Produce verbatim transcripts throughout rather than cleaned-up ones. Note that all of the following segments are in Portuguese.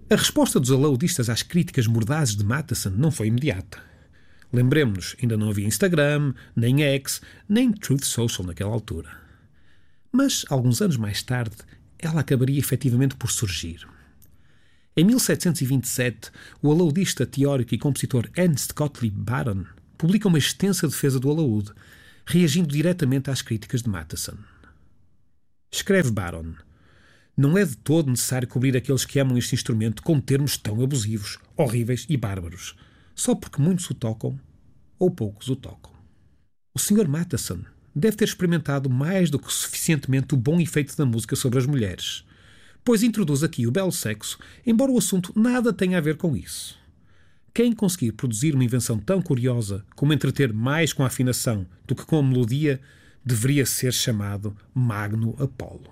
A resposta dos alaudistas às críticas mordazes de Mattheson não foi imediata. Lembremos-nos, ainda não havia Instagram, nem X, nem Truth Social naquela altura. Mas, alguns anos mais tarde, ela acabaria efetivamente por surgir. Em mil setecentos e vinte e sete, o alaudista, teórico e compositor Ernst Gottlieb Baron publica uma extensa defesa do alaúde, reagindo diretamente às críticas de Mattheson. Escreve Baron: não é de todo necessário cobrir aqueles que amam este instrumento com termos tão abusivos, horríveis e bárbaros, só porque muitos o tocam ou poucos o tocam. O senhor Mattheson deve ter experimentado mais do que suficientemente o bom efeito da música sobre as mulheres, pois introduz aqui o belo sexo, embora o assunto nada tenha a ver com isso. Quem conseguir produzir uma invenção tão curiosa como entreter mais com a afinação do que com a melodia deveria ser chamado Magno Apolo.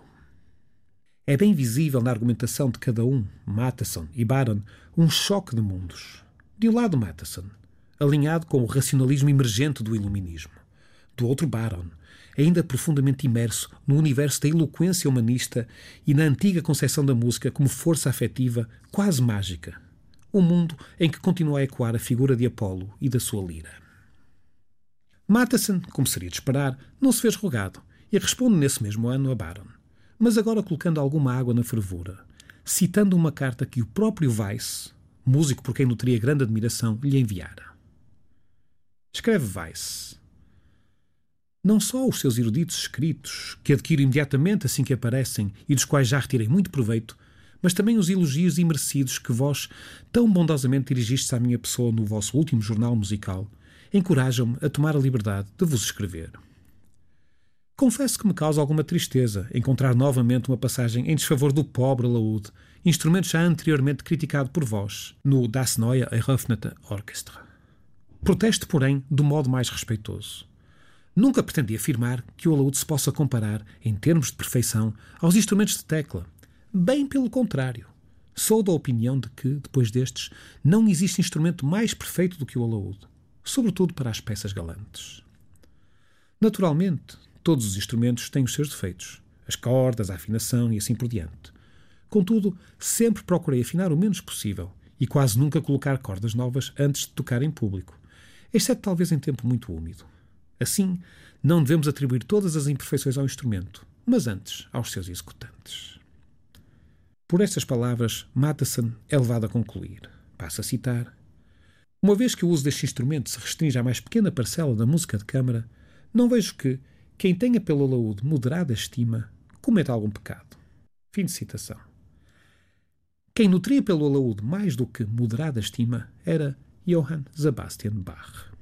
É bem visível na argumentação de cada um, Mattheson e Baron, um choque de mundos. De um lado Mattheson, alinhado com o racionalismo emergente do iluminismo. Do outro Baron, ainda profundamente imerso no universo da eloquência humanista e na antiga concepção da música como força afetiva quase mágica. Um mundo em que continua a ecoar a figura de Apolo e da sua lira. Mattheson, como seria de esperar, não se fez rogado e responde nesse mesmo ano a Baron, mas agora colocando alguma água na fervura, citando uma carta que o próprio Weiss, músico por quem nutria grande admiração, lhe enviara. Escreve Weiss: não só os seus eruditos escritos, que adquiro imediatamente assim que aparecem e dos quais já retirei muito proveito, mas também os elogios imerecidos que vós tão bondosamente dirigistes à minha pessoa no vosso último jornal musical, encorajam-me a tomar a liberdade de vos escrever. Confesso que me causa alguma tristeza encontrar novamente uma passagem em desfavor do pobre alaúde, instrumento já anteriormente criticado por vós no Das Neue Eröffnete Orchestra. Protesto, porém, do modo mais respeitoso. Nunca pretendi afirmar que o alaúde se possa comparar, em termos de perfeição, aos instrumentos de tecla. Bem pelo contrário. Sou da opinião de que, depois destes, não existe instrumento mais perfeito do que o alaúde, sobretudo para as peças galantes. Naturalmente, todos os instrumentos têm os seus defeitos, as cordas, a afinação e assim por diante. Contudo, sempre procurei afinar o menos possível e quase nunca colocar cordas novas antes de tocar em público, exceto talvez em tempo muito úmido. Assim, não devemos atribuir todas as imperfeições ao instrumento, mas antes aos seus executantes. Por estas palavras, Mattheson é levado a concluir. Passo a citar: uma vez que o uso deste instrumento se restringe à mais pequena parcela da música de câmara, não vejo que quem tenha pelo alaúde moderada estima cometa algum pecado. Fim de citação. Quem nutria pelo alaúde mais do que moderada estima era Johann Sebastian Bach.